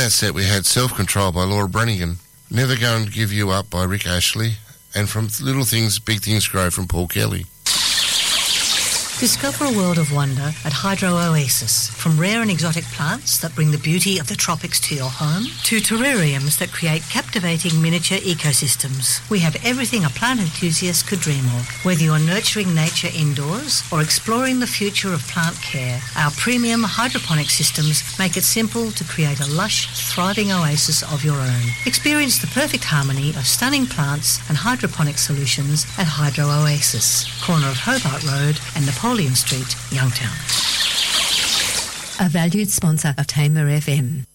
that set we had Self-Control by Laura Branigan, Never Going to Give You Up by Rick Ashley, and From Little Things, Big Things Grow from Paul Kelly. Discover a world of wonder at Hydro Oasis. From rare and exotic plants that bring the beauty of the tropics to your home, to terrariums that create captivating miniature ecosystems. We have everything a plant enthusiast could dream of. Whether you're nurturing nature indoors or exploring the future of plant care, our premium hydroponic systems make it simple to create a lush, thriving oasis of your own. Experience the perfect harmony of stunning plants and hydroponic solutions at Hydro Oasis, corner of Hobart Road and Napoleon Street, Youngtown. A valued sponsor of Tamer FM.